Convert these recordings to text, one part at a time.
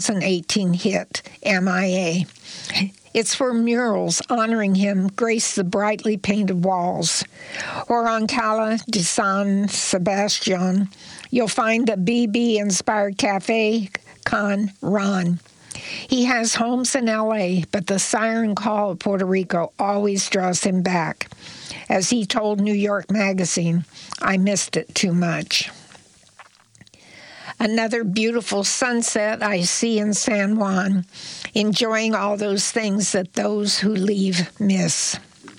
2018 hit, MIA. Its four murals honoring him grace the brightly painted walls. Or on Cala de San Sebastian, you'll find the BB-inspired cafe Con Ron. He has homes in L.A., but the siren call of Puerto Rico always draws him back. As he told New York Magazine, I missed it too much. Another beautiful sunset I see in San Juan, enjoying all those things that those who leave miss.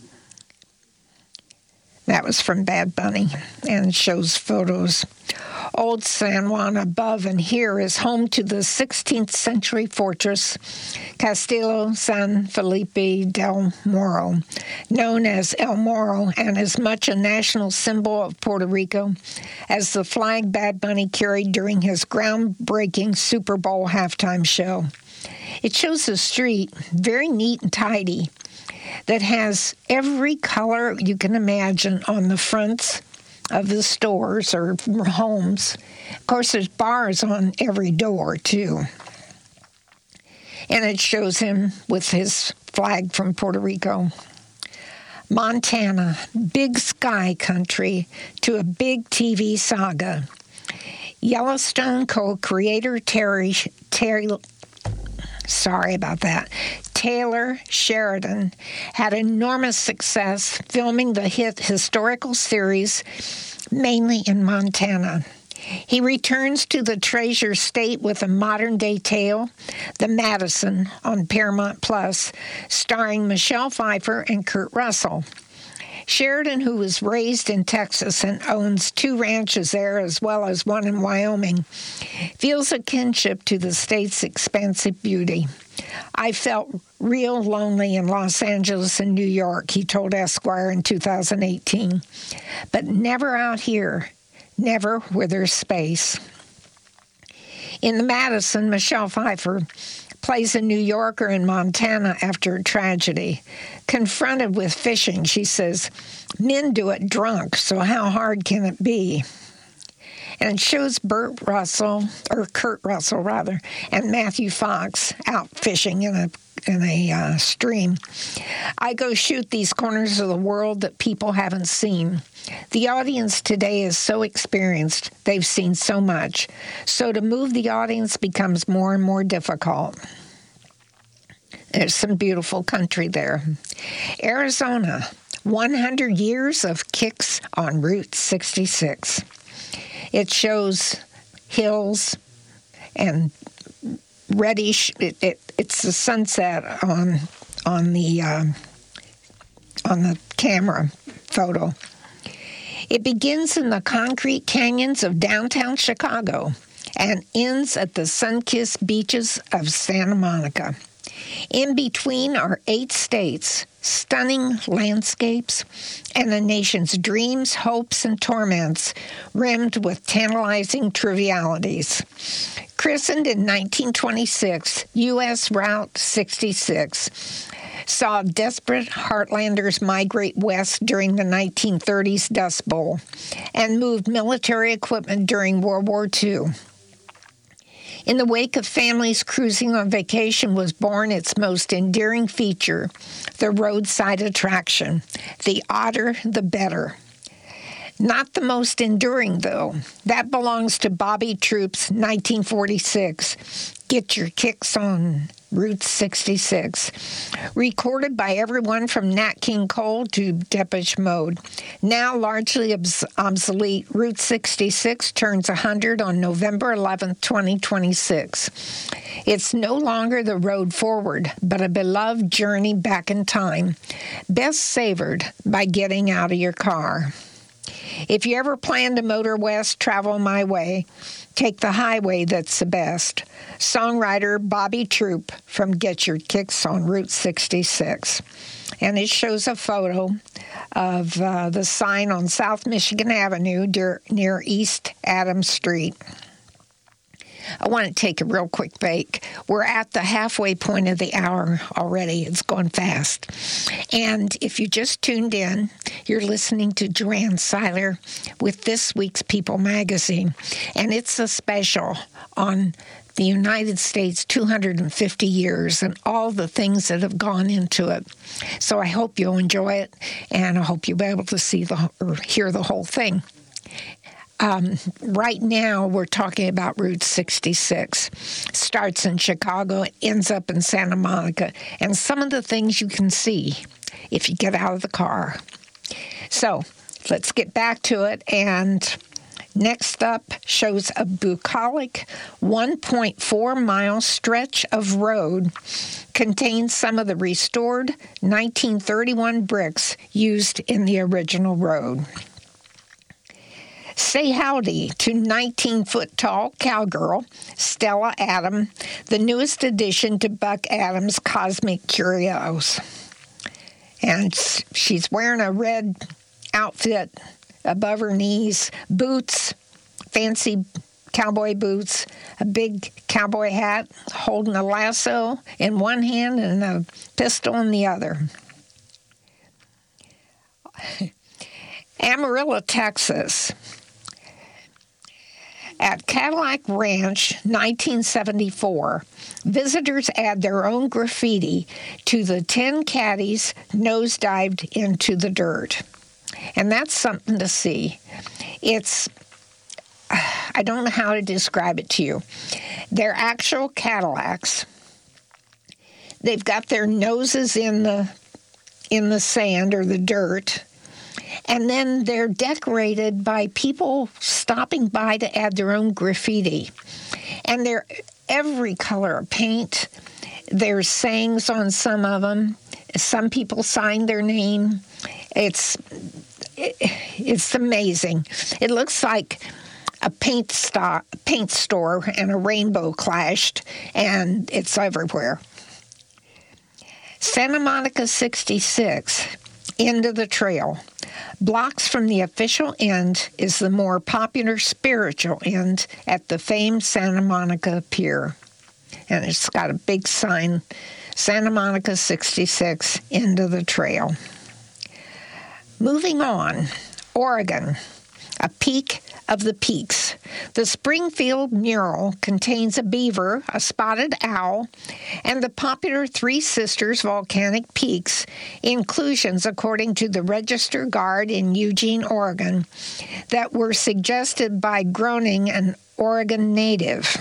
That was from Bad Bunny and shows photos. Old San Juan above and here is home to the 16th century fortress Castillo San Felipe del Moro, known as El Moro, and as much a national symbol of Puerto Rico as the flag Bad Bunny carried during his groundbreaking Super Bowl halftime show. It shows a street, very neat and tidy, that has every color you can imagine on the fronts of the stores or homes. Of course, there's bars on every door, too. And it shows him with his flag from Puerto Rico. Montana, big sky country to a big TV saga. Yellowstone co-creator Taylor Sheridan had enormous success filming the hit historical series, mainly in Montana. He returns to the Treasure State with a modern-day tale, The Madison, on Paramount Plus, starring Michelle Pfeiffer and Kurt Russell. Sheridan, who was raised in Texas and owns 2 ranches there as well as one in Wyoming, feels a kinship to the state's expansive beauty. I felt real lonely in Los Angeles and New York, he told Esquire in 2018, but never out here, never where there's space. In The Madison, Michelle Pfeiffer plays a New Yorker in Montana after a tragedy. Confronted with fishing, she says, men do it drunk, so how hard can it be? And it shows Kurt Russell, and Matthew Fox out fishing in a stream. I go shoot these corners of the world that people haven't seen. The audience today is so experienced, they've seen so much. So to move the audience becomes more and more difficult. There's some beautiful country there. Arizona, 100 years of kicks on Route 66. It shows hills and reddish. It's the sunset on the camera photo. It begins in the concrete canyons of downtown Chicago and ends at the sun-kissed beaches of Santa Monica. In between are 8 states, stunning landscapes, and the nation's dreams, hopes, and torments, rimmed with tantalizing trivialities. Christened in 1926, U.S. Route 66 saw desperate heartlanders migrate west during the 1930s Dust Bowl and moved military equipment during World War II. In the wake of families cruising on vacation was born its most endearing feature, the roadside attraction, the odder the better. Not the most enduring, though. That belongs to Bobby Troupe's 1946, Get Your Kicks on Route 66, recorded by everyone from Nat King Cole to Depeche Mode. Now largely obsolete, Route 66 turns 100 on November 11, 2026. It's no longer the road forward, but a beloved journey back in time, best savored by getting out of your car. If you ever plan to motor west, travel my way, take the highway that's the best. Songwriter Bobby Troupe from Get Your Kicks on Route 66. And it shows a photo of the sign on South Michigan Avenue near East Adams Street. I want to take a real quick break. We're at the halfway point of the hour already. It's going fast. And if you just tuned in, you're listening to Joanne Seiler with this week's People magazine. And it's a special on the United States 250 years and all the things that have gone into it. So I hope you'll enjoy it, and I hope you'll be able to hear the whole thing. Right now, we're talking about Route 66. Starts in Chicago, ends up in Santa Monica, and some of the things you can see if you get out of the car. So let's get back to it, and next up shows a bucolic 1.4-mile stretch of road contains some of the restored 1931 bricks used in the original road. Say howdy to 19-foot-tall cowgirl Stella Adam, the newest addition to Buck Adams' Cosmic Curios. And she's wearing a red outfit above her knees, boots, fancy cowboy boots, a big cowboy hat, holding a lasso in one hand and a pistol in the other. Amarillo, Texas. At Cadillac Ranch, 1974, visitors add their own graffiti to the 10 caddies nosedived into the dirt. And that's something to see. I don't know how to describe it to you. They're actual Cadillacs. They've got their noses in the sand or the dirt. And then they're decorated by people stopping by to add their own graffiti. And they're every color of paint. There's sayings on some of them. Some people sign their name. It's amazing. It looks like a paint store and a rainbow clashed, and it's everywhere. Santa Monica 66, end of the trail. Blocks from the official end is the more popular spiritual end at the famed Santa Monica Pier. And it's got a big sign, Santa Monica 66, end of the trail. Moving on, Oregon, a peak of the peaks. The Springfield mural contains a beaver, a spotted owl, and the popular Three Sisters volcanic peaks, inclusions according to the Register Guard in Eugene, Oregon, that were suggested by Groening, an Oregon native.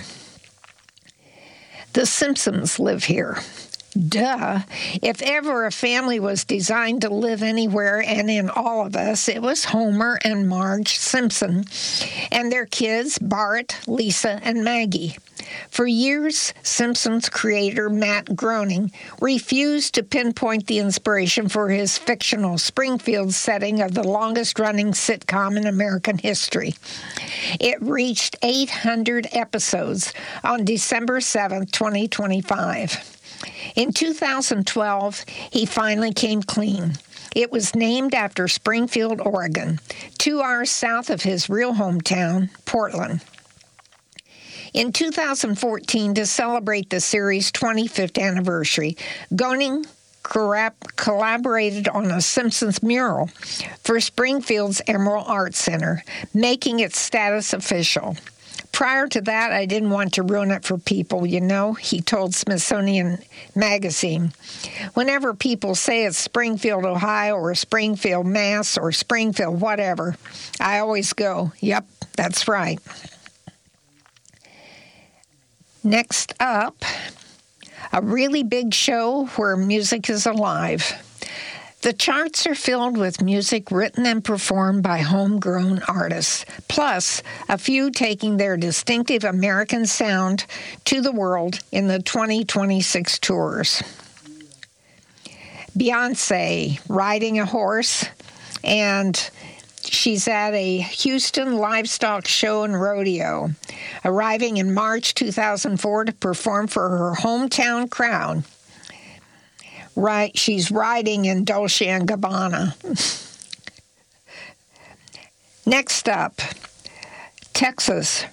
The Simpsons live here. Duh. If ever a family was designed to live anywhere and in all of us, it was Homer and Marge Simpson and their kids, Bart, Lisa, and Maggie. For years, Simpsons creator Matt Groening refused to pinpoint the inspiration for his fictional Springfield setting of the longest-running sitcom in American history. It reached 800 episodes on December 7, 2025. In 2012, he finally came clean. It was named after Springfield, Oregon, 2 hours south of his real hometown, Portland. In 2014, to celebrate the series' 25th anniversary, Groening collaborated on a Simpsons mural for Springfield's Emerald Art Center, making its status official. Prior to that, I didn't want to ruin it for people, he told Smithsonian Magazine. Whenever people say it's Springfield, Ohio, or Springfield, Mass, or Springfield, whatever, I always go, yep, that's right. Next up, a really big show where music is alive. The charts are filled with music written and performed by homegrown artists, plus a few taking their distinctive American sound to the world in the 2026 tours. Beyoncé, riding a horse, and she's at a Houston livestock show and rodeo, arriving in March 2004 to perform for her hometown crowd. Right, she's riding in Dolce & Gabbana. Next up, Texas,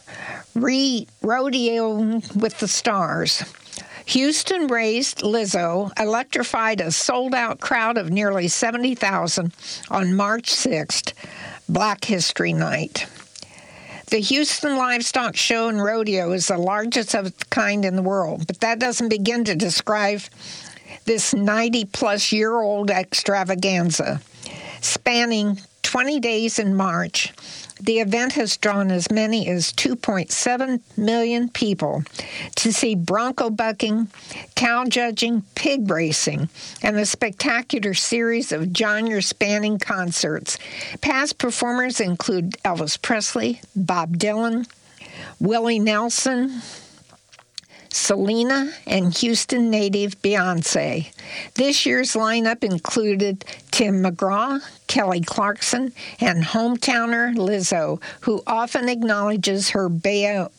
rodeo with the stars. Houston-raised Lizzo electrified a sold-out crowd of nearly 70,000 on March 6th, Black History Night. The Houston Livestock Show and Rodeo is the largest of its kind in the world, but that doesn't begin to describe this 90-plus-year-old extravaganza. Spanning 20 days in March, the event has drawn as many as 2.7 million people to see bronco bucking, cow judging, pig racing, and a spectacular series of genre-spanning concerts. Past performers include Elvis Presley, Bob Dylan, Willie Nelson, Selena, and Houston native Beyonce. This year's lineup included Tim McGraw, Kelly Clarkson, and hometowner Lizzo, who often acknowledges her Bayou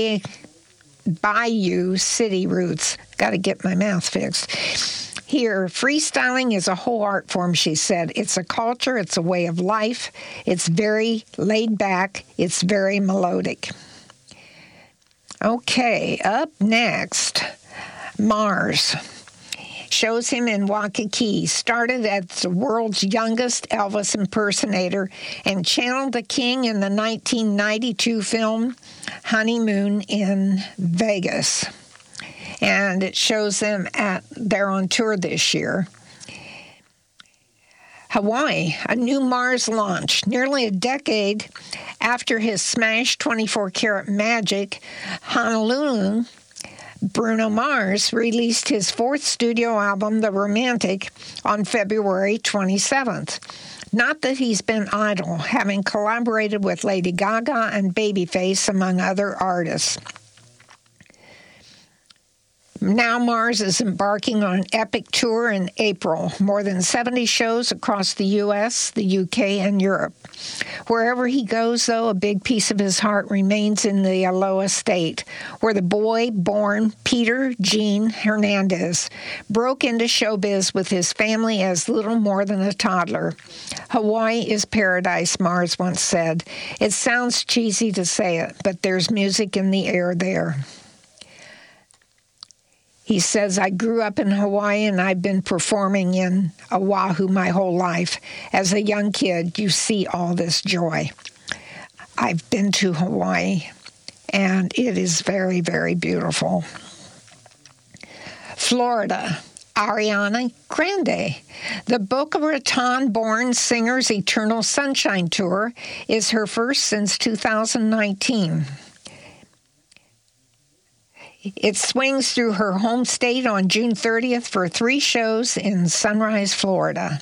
City roots. Got to get my mouth fixed. Here, freestyling is a whole art form, she said. It's a culture, it's a way of life, it's very laid back, it's very melodic. Okay, up next, Mars. Shows him in Waikiki. Started as the world's youngest Elvis impersonator and channeled the king in the 1992 film Honeymoon in Vegas. And it shows them they're on tour this year. Hawaii, a new Mars launch. Nearly a decade after his smash 24-karat Magic, Honolulu, Bruno Mars released his fourth studio album, The Romantic, on February 27th. Not that he's been idle, having collaborated with Lady Gaga and Babyface, among other artists. Now Mars is embarking on an epic tour in April, more than 70 shows across the U.S., the UK, and Europe. Wherever he goes, though, a big piece of his heart remains in the Aloha State, where the boy born Peter Gene Hernandez broke into showbiz with his family as little more than a toddler. Hawaii is paradise, Mars once said. It sounds cheesy to say it, but there's music in the air there. He says, I grew up in Hawaii and I've been performing in Oahu my whole life. As a young kid, you see all this joy. I've been to Hawaii and it is very, very beautiful. Florida, Ariana Grande. The Boca Raton-born singer's Eternal Sunshine Tour is her first since 2019. It swings through her home state on June 30th for 3 shows in Sunrise, Florida.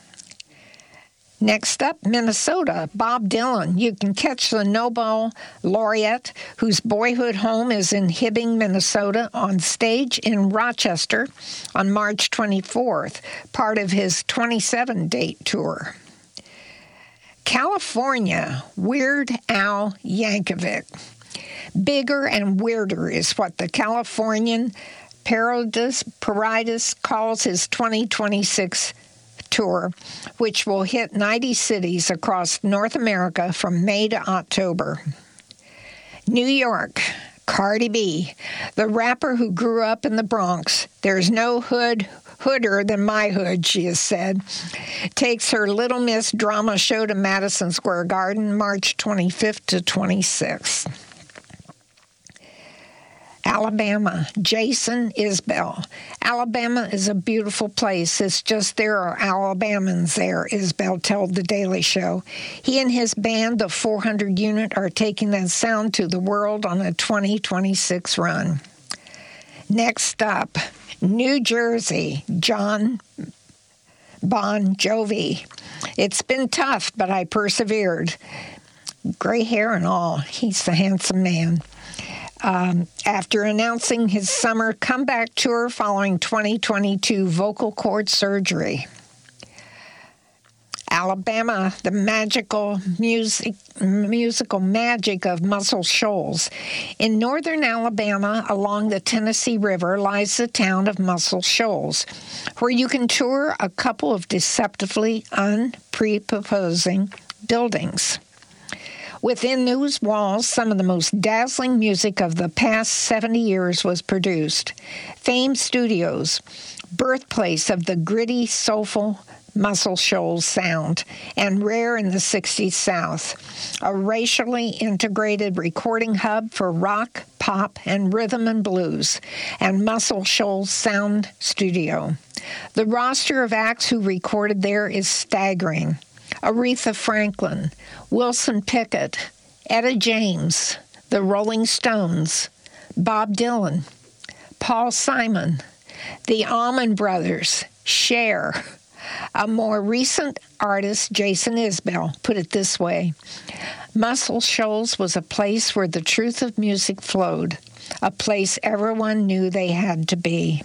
Next up, Minnesota, Bob Dylan. You can catch the Nobel laureate, whose boyhood home is in Hibbing, Minnesota, on stage in Rochester on March 24th, part of his 27-date tour. California, Weird Al Yankovic. Bigger and weirder is what the Californian Paradise calls his 2026 tour, which will hit 90 cities across North America from May to October. New York, Cardi B, the rapper who grew up in the Bronx. There's no hooder than my hood, she has said, takes her Little Miss drama show to Madison Square Garden March 25th to 26th. Alabama, Jason Isbell. Alabama is a beautiful place. It's just there are Alabamans there, Isbell told The Daily Show. He and his band, the 400 Unit, are taking that sound to the world on a 2026 run. Next up, New Jersey, John Bon Jovi. It's been tough, but I persevered. Gray hair and all. He's the handsome man. After announcing his summer comeback tour following 2022 vocal cord surgery. Alabama, the musical magic of Muscle Shoals. In northern Alabama, along the Tennessee River, lies the town of Muscle Shoals, where you can tour a couple of deceptively unprepossessing buildings. Within those walls, some of the most dazzling music of the past 70 years was produced. Fame Studios, birthplace of the gritty, soulful Muscle Shoals sound, and rare in the 60s South, a racially integrated recording hub for rock, pop, and rhythm and blues, and Muscle Shoals Sound Studio. The roster of acts who recorded there is staggering. Aretha Franklin, Wilson Pickett, Etta James, the Rolling Stones, Bob Dylan, Paul Simon, the Allman Brothers, Cher. A more recent artist, Jason Isbell, put it this way: Muscle Shoals was a place where the truth of music flowed, a place everyone knew they had to be.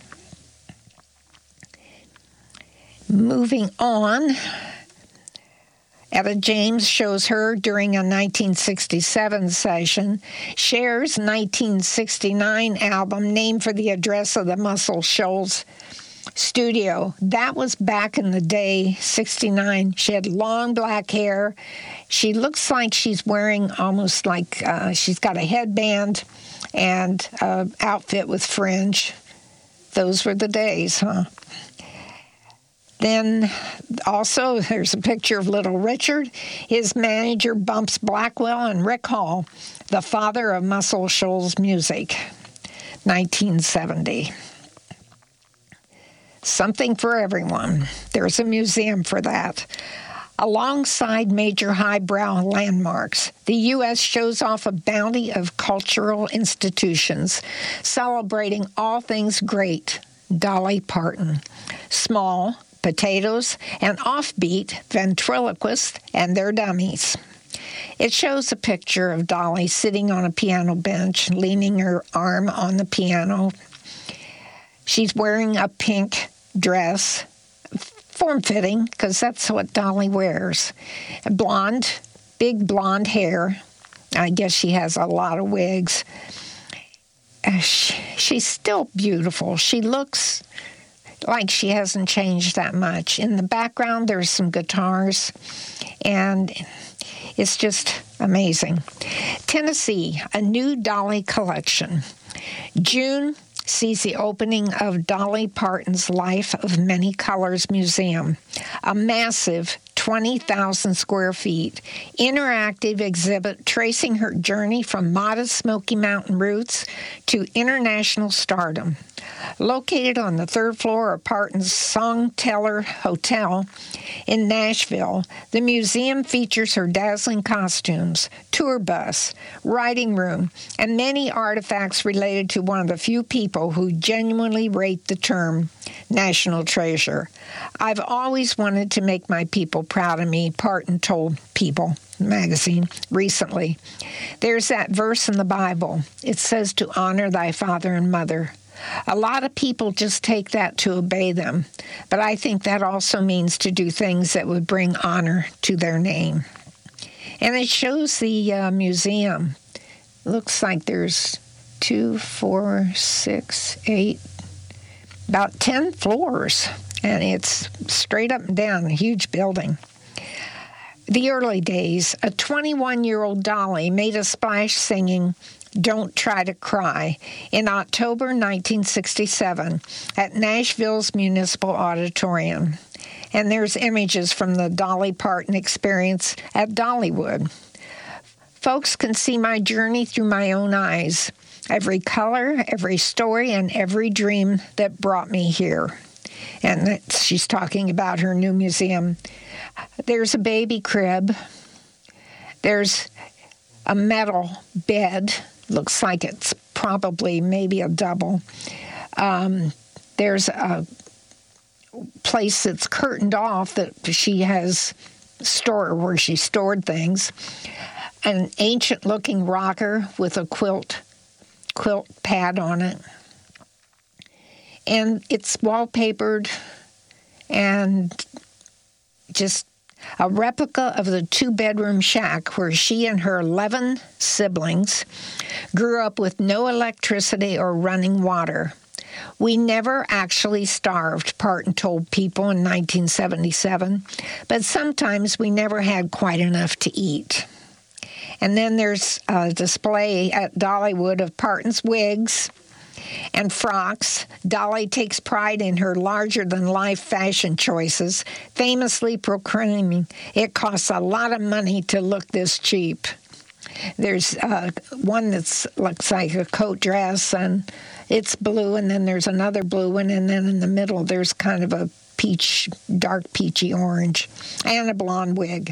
Moving on, Etta James shows her during a 1967 session. Cher's 1969 album, named for the address of the Muscle Shoals studio. That was back in the day, 69. She had long black hair. She looks like she's wearing almost like she's got a headband and an outfit with fringe. Those were the days, huh? Then also there's a picture of Little Richard. His manager, Bumps Blackwell, and Rick Hall, the father of Muscle Shoals music, 1970. Something for everyone. There's a museum for that. Alongside major highbrow landmarks, the U.S. shows off a bounty of cultural institutions, celebrating all things great. Dolly Parton. Small, potatoes, and offbeat ventriloquists and their dummies. It shows a picture of Dolly sitting on a piano bench, leaning her arm on the piano. She's wearing a pink dress, form-fitting, because that's what Dolly wears. Blonde, big blonde hair. I guess she has a lot of wigs. She's still beautiful. She looks like she hasn't changed that much. In the background, there's some guitars, and it's just amazing. Tennessee, a new Dolly collection. June sees the opening of Dolly Parton's Life of Many Colors Museum, a massive 20,000 square feet interactive exhibit tracing her journey from modest Smoky Mountain roots to international stardom. Located on the third floor of Parton's Songteller Hotel in Nashville, the museum features her dazzling costumes, tour bus, writing room, and many artifacts related to one of the few people who genuinely rate the term national treasure. I've always wanted to make my people proud of me, Parton told People magazine recently. There's that verse in the Bible. It says to honor thy father and mother. A lot of people just take that to obey them, but I think that also means to do things that would bring honor to their name. And it shows the museum. Looks like there's 2, 4, 6, 8, about 10 floors, and it's straight up and down, a huge building. The early days, a 21-year-old Dolly made a splash singing Don't Try to Cry in October 1967 at Nashville's Municipal Auditorium. And there's images from the Dolly Parton experience at Dollywood. Folks can see my journey through my own eyes, every color, every story, and every dream that brought me here. And she's talking about her new museum. There's a baby crib. There's a metal bed. Looks like it's probably maybe a double. There's a place that's curtained off that she has where she stored things. An ancient-looking rocker with a quilt pad on it. And it's wallpapered and just a replica of the 2-bedroom shack where she and her 11 siblings grew up with no electricity or running water. We never actually starved, Parton told People in 1977, but sometimes we never had quite enough to eat. And then there's a display at Dollywood of Parton's wigs And frocks, Dolly takes pride in her larger-than-life fashion choices, famously proclaiming it costs a lot of money to look this cheap. There's one that looks like a coat dress, and it's blue, and then there's another blue one, and then in the middle there's kind of a peach, dark peachy orange, and a blonde wig.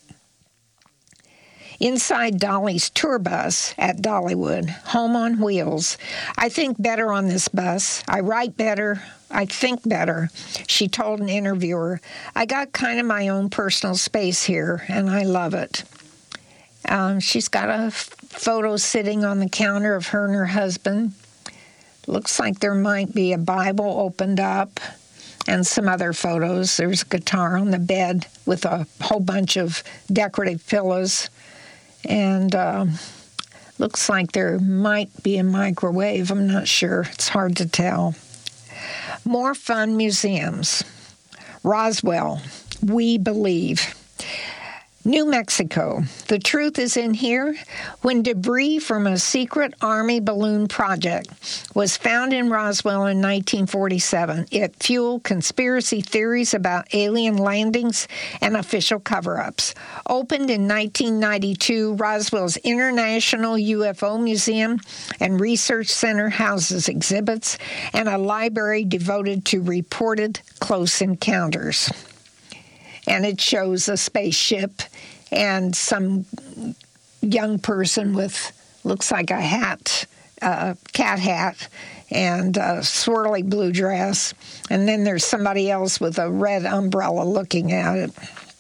Inside Dolly's tour bus at Dollywood, home on wheels. I think better on this bus. I write better. I think better. She told an interviewer, I got kind of my own personal space here, and I love it. She's got a photo sitting on the counter of her and her husband. Looks like there might be a Bible opened up and some other photos. There's a guitar on the bed with a whole bunch of decorative pillows. And looks like there might be a microwave. I'm not sure. It's hard to tell. More fun museums. Roswell, we believe. New Mexico. The truth is in here. When debris from a secret Army balloon project was found in Roswell in 1947, it fueled conspiracy theories about alien landings and official cover-ups. Opened in 1992, Roswell's International UFO Museum and Research Center houses exhibits and a library devoted to reported close encounters. And it shows a spaceship and some young person with, looks like a hat, cat hat, and a swirly blue dress. And then there's somebody else with a red umbrella looking at it.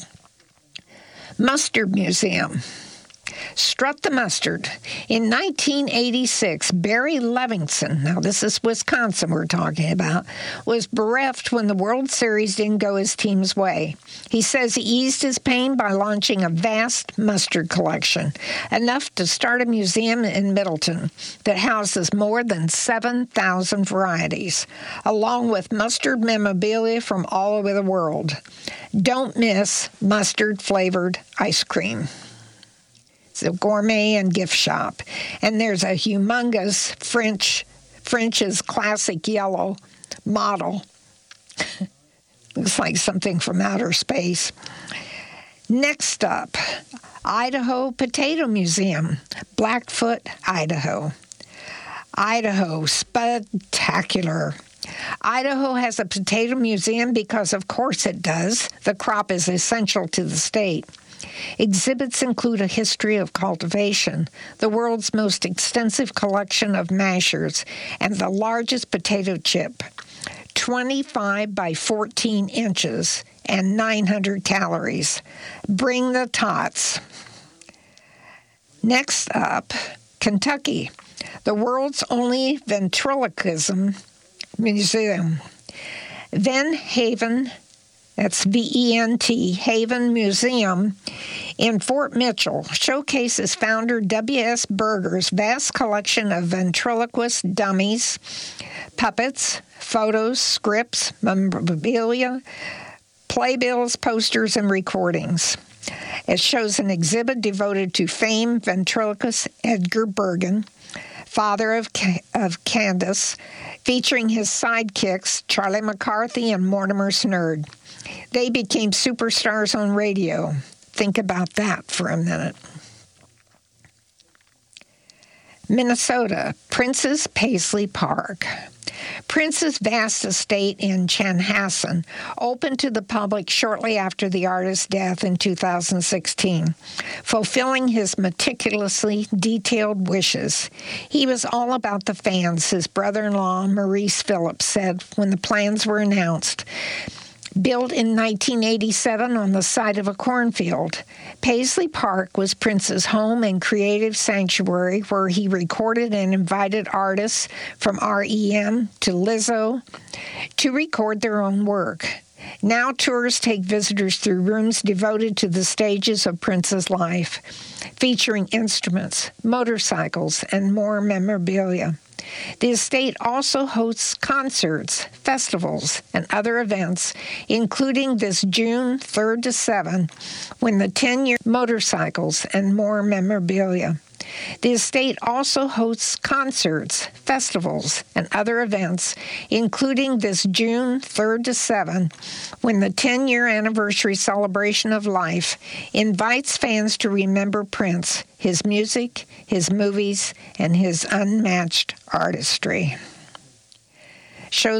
Mustard Museum. Strut the Mustard. In 1986, Barry Levinson, now this is Wisconsin we're talking about, was bereft when the World Series didn't go his team's way. He says he eased his pain by launching a vast mustard collection, enough to start a museum in Middleton that houses more than 7,000 varieties, along with mustard memorabilia from all over the world. Don't miss mustard-flavored ice cream. A gourmet and gift shop. And there's a humongous French's classic yellow model. Looks like something from outer space. Next up, Idaho Potato Museum, Blackfoot, Idaho. Idaho, spectacular. Idaho has a potato museum because, of course, it does. The crop is essential to the state. Exhibits include a history of cultivation, the world's most extensive collection of mashers, and the largest potato chip, 25 by 14 inches and 900 calories. Bring the tots. Next up, Kentucky, the world's only ventriloquism museum. Van Haven, that's VENT, Haven Museum in Fort Mitchell, showcases founder W.S. Berger's vast collection of ventriloquist dummies, puppets, photos, scripts, memorabilia, playbills, posters, and recordings. It shows an exhibit devoted to famed ventriloquist Edgar Bergen, father of Candace, featuring his sidekicks Charlie McCarthy and Mortimer Snerd. They became superstars on radio. Think about that for a minute. Minnesota, Princess Paisley Park. Prince's vast estate in Chanhassen opened to the public shortly after the artist's death in 2016, fulfilling his meticulously detailed wishes. He was all about the fans, his brother-in-law Maurice Phillips said when the plans were announced. Built in 1987 on the site of a cornfield, Paisley Park was Prince's home and creative sanctuary where he recorded and invited artists from REM to Lizzo to record their own work. Now tours take visitors through rooms devoted to the stages of Prince's life, featuring instruments, motorcycles, and more memorabilia. The estate also hosts concerts, festivals, and other events, including this June 3rd to 7th, when the 10-year motorcycles and more memorabilia. The estate also hosts concerts, festivals, and other events, including this June 3rd to 7th, when the 10-year anniversary celebration of life invites fans to remember Prince, his music, his movies, and his unmatched artistry. Shows